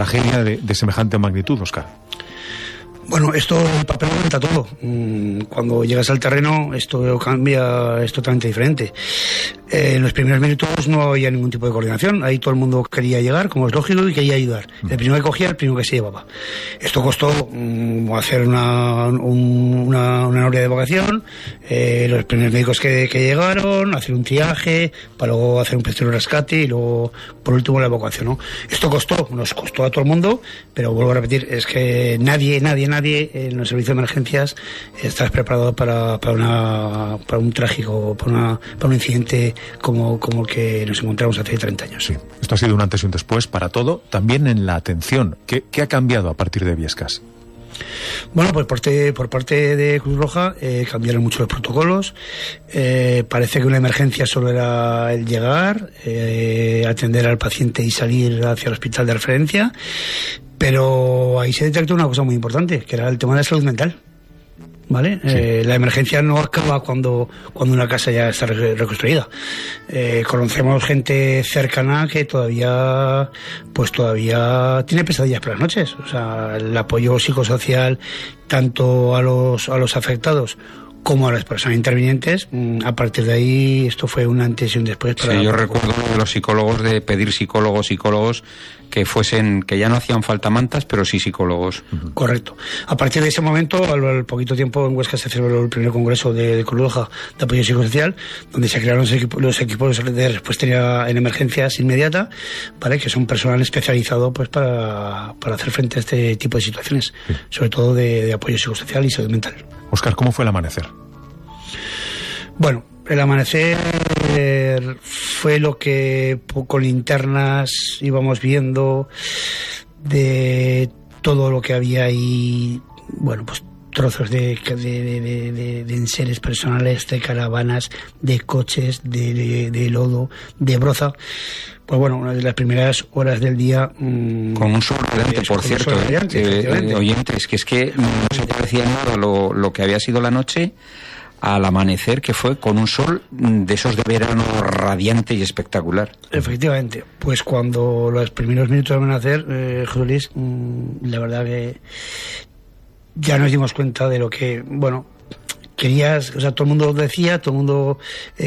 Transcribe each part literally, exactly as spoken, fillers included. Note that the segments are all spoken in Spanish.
tragedia de, de semejante magnitud, Óscar? Bueno, esto el papel cuenta todo. Cuando llegas al terreno, esto cambia, es totalmente diferente. Eh, en los primeros minutos no había ningún tipo de coordinación. Ahí todo el mundo quería llegar, como es lógico, y quería ayudar. El primero que cogía, el primero que se llevaba. Esto costó um, hacer una, un, una, una noria de evacuación, eh, los primeros médicos que, que llegaron, hacer un triaje, para luego hacer un posterior rescate y luego, por último, la evacuación, ¿no? Esto costó, nos costó a todo el mundo, pero vuelvo a repetir, es que nadie, nadie, nadie Nadie en los servicios de emergencias está preparado para, para, una, para un trágico, para, una, para un incidente como, como el que nos encontramos hace treinta años. Sí. Esto ha sido un antes y un después para todo, también en la atención. ¿Qué, qué ha cambiado a partir de Biescas? Bueno, pues por parte, por parte de Cruz Roja eh, cambiaron mucho los protocolos. Eh, parece que una emergencia solo era el llegar, eh, atender al paciente y salir hacia el hospital de referencia. Pero ahí se detectó una cosa muy importante, que era el tema de la salud mental. ¿Vale? Sí. Eh, la emergencia no acaba cuando, cuando una casa ya está reconstruida. Eh, conocemos gente cercana que todavía, pues todavía tiene pesadillas por las noches. O sea, el apoyo psicosocial tanto a los, a los afectados como a las personas intervinientes, a partir de ahí esto fue un antes y un después. Para, sí, yo para recuerdo de los psicólogos de pedir psicólogos, psicólogos que fuesen, que ya no hacían falta mantas, pero sí psicólogos. Correcto. A partir de ese momento, al, al poquito tiempo en Huesca se celebró el primer congreso de, de Cruz Roja de apoyo psicosocial, donde se crearon los equipos, los equipos de respuesta en emergencias inmediata, ¿vale? Que son personal especializado pues para, para hacer frente a este tipo de situaciones, sí. Sobre todo de, de apoyo psicosocial y salud mental. Óscar, ¿cómo fue el amanecer? Bueno, el amanecer fue lo que con linternas íbamos viendo de todo lo que había ahí, bueno, pues trozos de, de, de, de, de enseres personales, de caravanas, de coches, de, de, de lodo, de broza. Pues bueno, una de las primeras horas del día... Mmm, con un sol radiante, por cierto, radiante, eh, eh, oyentes, que es que no se parecía nada lo, lo que había sido la noche al amanecer, que fue con un sol de esos de verano radiante y espectacular. Efectivamente, pues cuando los primeros minutos del amanecer, eh, José Luis, mmm, la verdad que ya nos dimos cuenta de lo que, bueno... Querías, o sea, todo el mundo decía, todo el mundo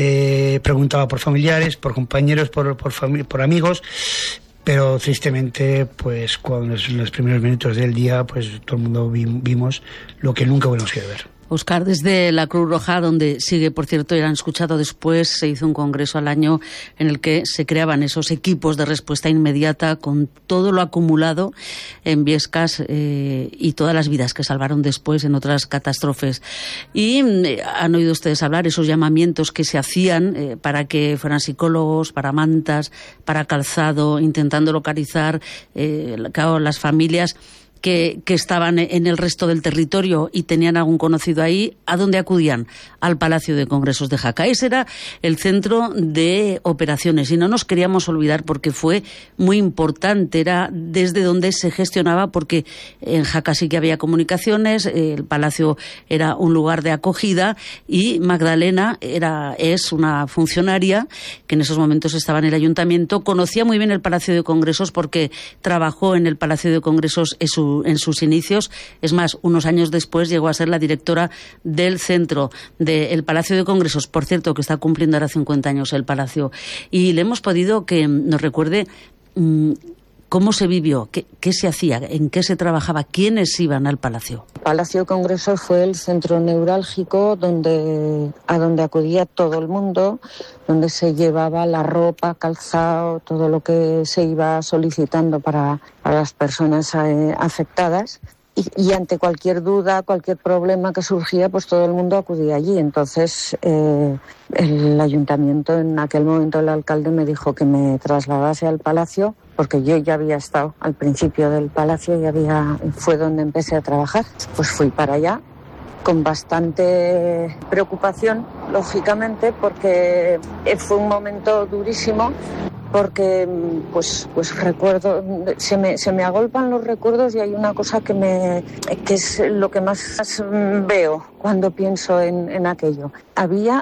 eh, preguntaba por familiares, por compañeros, por por, fami- por amigos, pero tristemente, pues cuando en los primeros minutos del día, pues todo el mundo vi- vimos lo que nunca hubiéramos querido ver. Óscar, desde la Cruz Roja, donde sigue, por cierto, y han escuchado después, se hizo un congreso al año en el que se creaban esos equipos de respuesta inmediata con todo lo acumulado en Biescas eh, y todas las vidas que salvaron después en otras catástrofes. Y eh, han oído ustedes hablar esos llamamientos que se hacían eh, para que fueran psicólogos, para mantas, para calzado, intentando localizar eh, claro, las familias Que, que estaban en el resto del territorio y tenían algún conocido ahí. ¿A dónde acudían? Al Palacio de Congresos de Jaca. Ese era el centro de operaciones y no nos queríamos olvidar porque fue muy importante. Era desde donde se gestionaba, porque en Jaca sí que había comunicaciones, el Palacio era un lugar de acogida y Magdalena era, es una funcionaria que en esos momentos estaba en el ayuntamiento, conocía muy bien el Palacio de Congresos porque trabajó en el Palacio de Congresos en su en sus inicios. Es más, unos años después llegó a ser la directora del centro del Palacio de Congresos, por cierto, que está cumpliendo ahora cincuenta años el Palacio. Y le hemos pedido que nos recuerde mmm, cómo se vivió, qué, qué se hacía, en qué se trabajaba, quiénes iban al Palacio. El Palacio de Congresos fue el centro neurálgico donde, a donde acudía todo el mundo, donde se llevaba la ropa, calzado, todo lo que se iba solicitando para, para las personas eh, afectadas. Y, y ante cualquier duda, cualquier problema que surgía, pues todo el mundo acudía allí. Entonces, eh, el ayuntamiento, en aquel momento el alcalde me dijo que me trasladase al Palacio, porque yo ya había estado al principio del Palacio y había, fue donde empecé a trabajar. Pues fui para allá con bastante preocupación, lógicamente, porque fue un momento durísimo, porque pues pues recuerdo, se me se me agolpan los recuerdos y hay una cosa que me que es lo que más veo cuando pienso en, en aquello. Había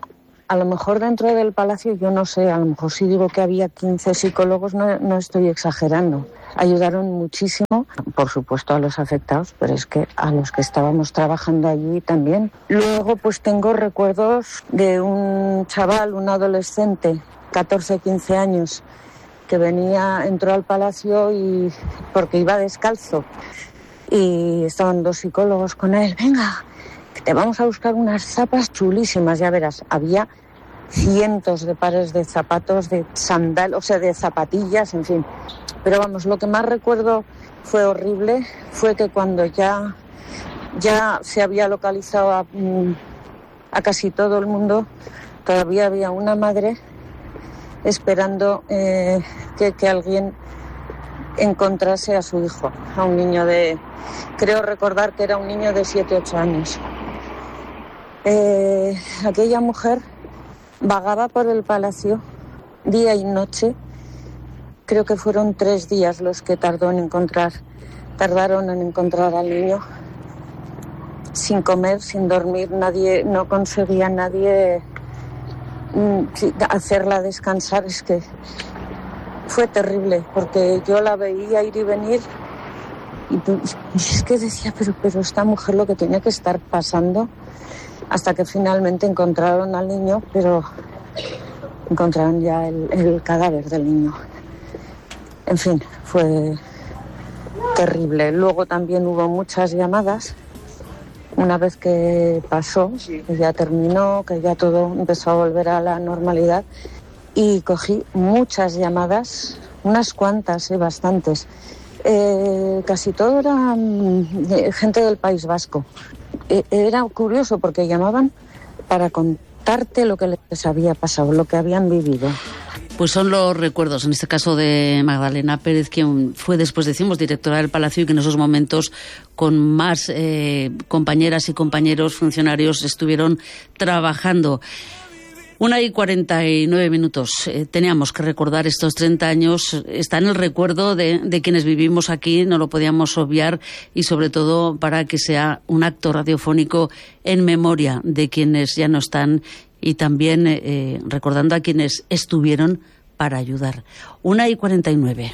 A lo mejor dentro del palacio, yo no sé, a lo mejor si digo que había quince psicólogos, no, no estoy exagerando. Ayudaron muchísimo, por supuesto a los afectados, pero es que a los que estábamos trabajando allí también. Luego pues tengo recuerdos de un chaval, un adolescente, catorce, quince años, que venía, entró al palacio y porque iba descalzo y estaban dos psicólogos con él. Venga, que te vamos a buscar unas zapas chulísimas, ya verás. Había cientos de pares de zapatos, de sandal, o sea, de zapatillas, en fin. Pero vamos, lo que más recuerdo fue horrible, fue que cuando ya, ya se había localizado a, a casi todo el mundo, todavía había una madre esperando eh, que, que alguien encontrase a su hijo, a un niño de, creo recordar que era un niño de siete u ocho años. Eh, aquella mujer vagaba por el palacio día y noche. Creo que fueron tres días los que tardó en encontrar, tardaron en encontrar al niño. Sin comer, sin dormir, nadie, no conseguía nadie hacerla descansar. Es que fue terrible, porque yo la veía ir y venir y es que decía, pero, pero esta mujer lo que tiene que estar pasando, hasta que finalmente encontraron al niño, pero encontraron ya el, el cadáver del niño. En fin, fue terrible. Luego también hubo muchas llamadas. Una vez que pasó, que ya terminó, que ya todo empezó a volver a la normalidad, y cogí muchas llamadas, unas cuantas, eh, bastantes. Eh, casi todo era eh, gente del País Vasco. Eh, era curioso porque llamaban para contarte lo que les había pasado, lo que habían vivido. Pues son los recuerdos, en este caso de Magdalena Pérez, quien fue después, decimos, directora del Palacio y que en esos momentos con más eh, compañeras y compañeros funcionarios estuvieron trabajando. Una y cuarenta y nueve minutos. Eh, teníamos que recordar estos treinta años. Está en el recuerdo de, de quienes vivimos aquí, no lo podíamos obviar, y sobre todo para que sea un acto radiofónico en memoria de quienes ya no están y también eh, recordando a quienes estuvieron para ayudar. Una y cuarenta y nueve.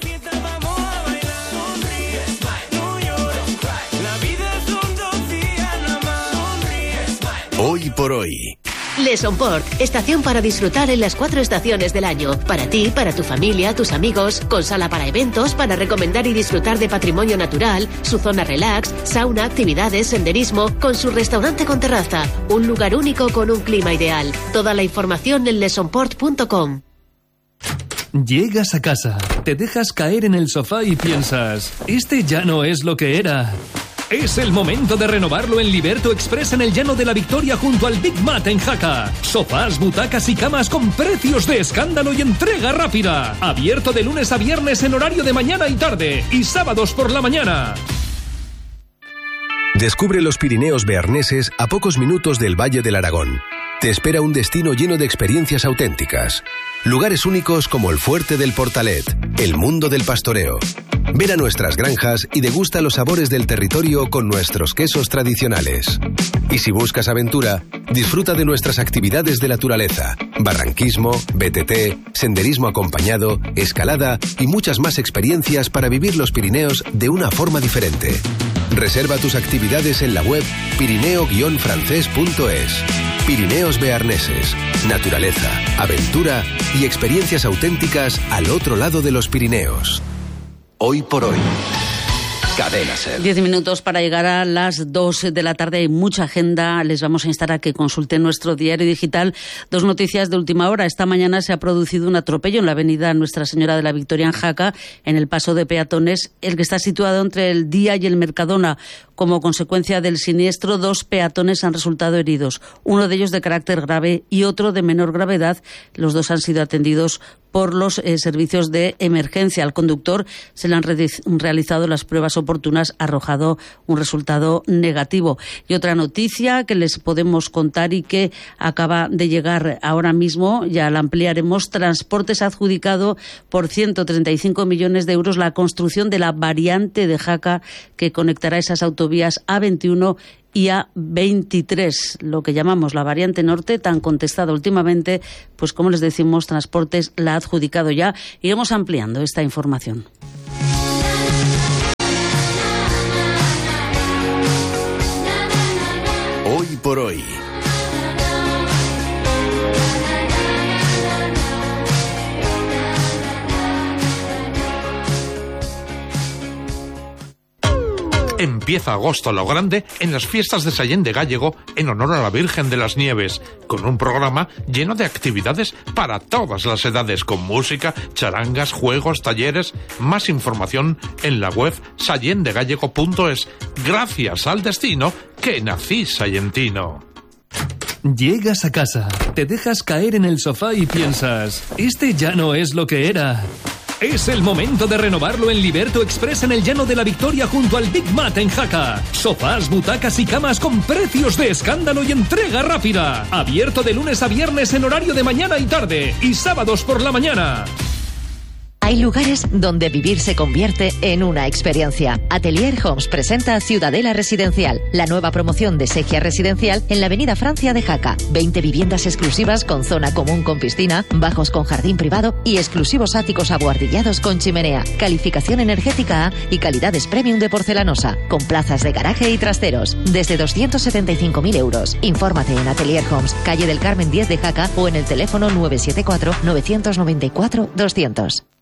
Hoy por hoy. Lesomport, estación para disfrutar en las cuatro estaciones del año. Para ti, para tu familia, tus amigos, con sala para eventos, para recomendar y disfrutar de patrimonio natural, su zona relax, sauna, actividades, senderismo, con su restaurante con terraza. Un lugar único con un clima ideal. Toda la información en lesomport punto com. Llegas a casa, te dejas caer en el sofá y piensas, este ya no es lo que era. Es el momento de renovarlo en Liberto Express en el Llano de la Victoria junto al Big Mat en Jaca. Sofás, butacas y camas con precios de escándalo y entrega rápida. Abierto de lunes a viernes en horario de mañana y tarde y sábados por la mañana. Descubre los Pirineos bearneses a pocos minutos del Valle del Aragón. Te espera un destino lleno de experiencias auténticas. Lugares únicos como el Fuerte del Portalet, el Mundo del Pastoreo. Ven a nuestras granjas y degusta los sabores del territorio con nuestros quesos tradicionales. Y si buscas aventura, disfruta de nuestras actividades de naturaleza, barranquismo, B T T, senderismo acompañado, escalada y muchas más experiencias para vivir los Pirineos de una forma diferente. Reserva tus actividades en la web pirineo guion francés punto es. Pirineos bearneses, naturaleza, aventura y experiencias auténticas al otro lado de los Pirineos. Hoy por hoy. Cadena Ser. Diez minutos para llegar a las dos de la tarde. Hay mucha agenda. Les vamos a instar a que consulten nuestro diario digital. Dos noticias de última hora. Esta mañana se ha producido un atropello en la avenida Nuestra Señora de la Victoria en Jaca, en el paso de peatones, el que está situado entre el Día y el Mercadona. Como consecuencia del siniestro, dos peatones han resultado heridos. Uno de ellos de carácter grave y otro de menor gravedad. Los dos han sido atendidos por los eh, servicios de emergencia. Al conductor se le han re- realizado las pruebas oportunas, ha arrojado un resultado negativo. Y otra noticia que les podemos contar y que acaba de llegar ahora mismo, ya la ampliaremos. Transportes ha adjudicado por ciento treinta y cinco millones de euros la construcción de la variante de Jaca que conectará esas autovías A veintiuno y A veintitrés, lo que llamamos la variante norte, tan contestada últimamente, pues como les decimos, Transportes la ha adjudicado ya. Iremos ampliando esta información. Hoy por hoy. Empieza agosto a lo grande en las fiestas de Sallén de Gállego en honor a la Virgen de las Nieves, con un programa lleno de actividades para todas las edades, con música, charangas, juegos, talleres. Más información en la web sallendegallego punto es. Gracias al destino que nací sallentino. Llegas a casa, te dejas caer en el sofá y piensas, este ya no es lo que era. Es el momento de renovarlo en Liberto Express en el Llano de la Victoria junto al Big Mat en Jaca. Sofás, butacas y camas con precios de escándalo y entrega rápida. Abierto de lunes a viernes en horario de mañana y tarde y sábados por la mañana. Hay lugares donde vivir se convierte en una experiencia. Atelier Homes presenta Ciudadela Residencial, la nueva promoción de Segia Residencial en la avenida Francia de Jaca. veinte viviendas exclusivas con zona común con piscina, bajos con jardín privado y exclusivos áticos abuhardillados con chimenea. Calificación energética A y calidades premium de porcelanosa, con plazas de garaje y trasteros. Desde doscientos setenta y cinco mil euros. Infórmate en Atelier Homes, calle del Carmen diez de Jaca o en el teléfono nueve siete cuatro, nueve nueve cuatro, doscientos.